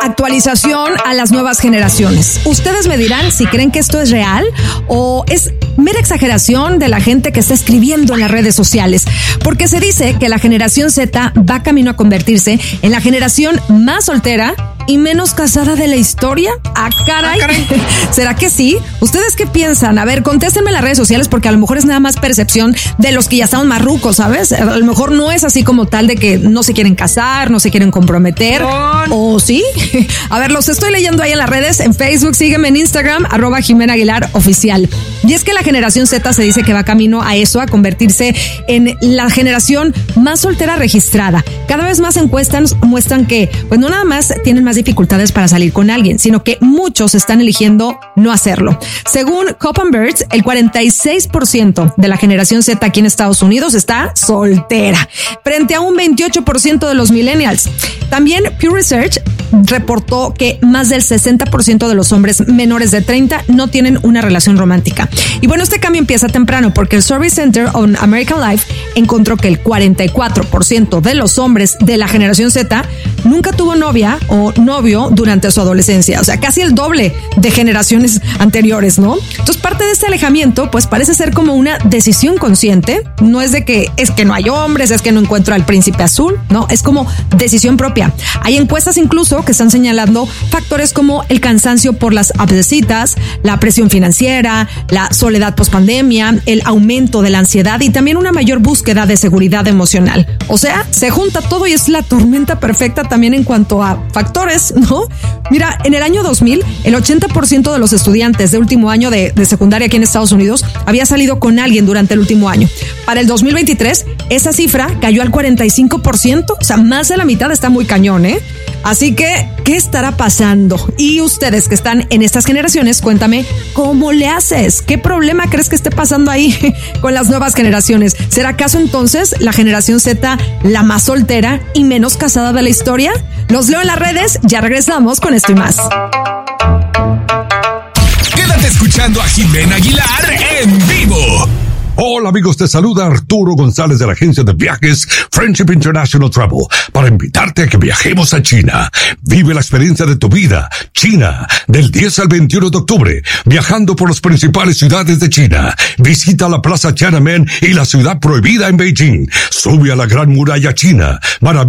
actualización a las nuevas generaciones. Ustedes me dirán si creen que esto es real o es mera exageración de la gente que está escribiendo en las redes sociales, porque se dice que la generación Z va camino a convertirse en la generación más soltera y menos casada de la historia. ¡Ah, caray! ¿Será que sí? ¿Ustedes qué piensan? A ver, contéstenme en las redes sociales, porque a lo mejor es nada más percepción de los que ya estamos más rucos, ¿sabes? A lo mejor no es así como tal de que no se quieren casar, no se quieren comprometer. ¿O sí? A ver, los estoy leyendo ahí en las redes, en Facebook, sígueme en Instagram, @JimenaAguilarOficial. Y es que la generación Z se dice que va camino a eso, a convertirse en la generación más soltera registrada. Cada vez más encuestas muestran que, pues no nada más tienen más dificultades para salir con alguien, sino que muchos están eligiendo no hacerlo. Según Cobb & Birds, el 46% de la generación Z aquí en Estados Unidos está soltera, frente a un 28% de los millennials. También Pew Research reportó que más del 60% de los hombres menores de 30 no tienen una relación romántica. Y bueno, este cambio empieza temprano, porque el Survey Center on American Life encontró que el 44% de los hombres de la generación Z nunca tuvo novia o novio durante su adolescencia. O sea, casi el doble de generaciones anteriores, ¿no? Entonces, parte de este alejamiento, pues parece ser como una decisión consciente. No es de que es que no hay hombres, es que no encuentro al príncipe azul, no, es como decisión propia. Hay encuestas incluso que están señalando factores como el cansancio por las apps de citas, la presión financiera, la soledad pospandemia, el aumento de la ansiedad y también una mayor búsqueda de seguridad emocional. O sea, se junta todo y es la tormenta perfecta también en cuanto a factores, ¿no? Mira, en el año 2000, el 80% de los estudiantes de último año de secundaria aquí en Estados Unidos había salido con alguien durante el último año. Para el 2023, esa cifra cayó al 45%, o sea, más de la mitad. Está muy cañón, ¿eh? Así que, ¿qué estará pasando? Y ustedes que están en estas generaciones, cuéntame, ¿cómo le haces? ¿Qué problema crees que esté pasando ahí con las nuevas generaciones? ¿Será acaso entonces la generación Z la más soltera y menos casada de la historia? Los leo en las redes, ya regresamos con esto y más. Quédate escuchando a Jimena Aguilar en vivo. Hola amigos, te saluda Arturo González de la agencia de viajes Friendship International Travel para invitarte a que viajemos a China. Vive la experiencia de tu vida. China, del 10 al 21 de octubre, viajando por las principales ciudades de China. Visita la Plaza Tiananmen y la Ciudad Prohibida en Beijing. Sube a la Gran Muralla China.